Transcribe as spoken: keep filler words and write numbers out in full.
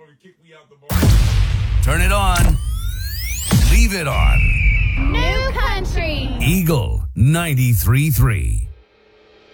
motherfucker kick me out the bar. Turn it on. Leave it on. New Country. Eagle ninety-three point three.